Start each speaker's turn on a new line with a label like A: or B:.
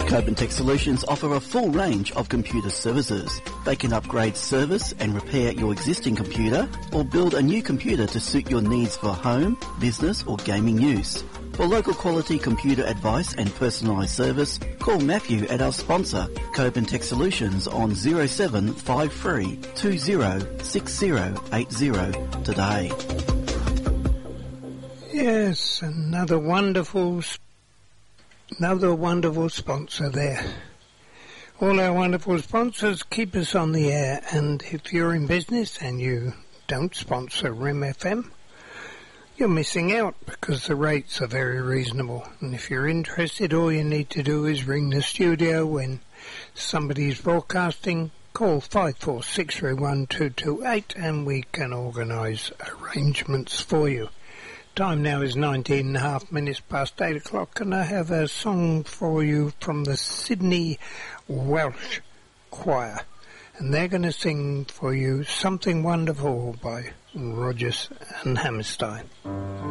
A: Coben Tech Solutions offer a full range of computer services. They can upgrade, service and repair your existing computer or build a new computer to suit your needs for home, business or gaming use. For local quality computer advice and personalised service, call Matthew at our sponsor, Coben Tech Solutions on 0753 206080 today.
B: Yes, another wonderful sponsor there. All our wonderful sponsors keep us on the air, and if you're in business and you don't sponsor Rim FM, you're missing out because the rates are very reasonable. And if you're interested, all you need to do is ring the studio when somebody's broadcasting. Call 54631228 and we can organise arrangements for you. Time now is 19.5 minutes past 8 o'clock, and I have a song for you from the Sydney Welsh Choir. And they're going to sing for you Something Wonderful by Rodgers and Hammerstein.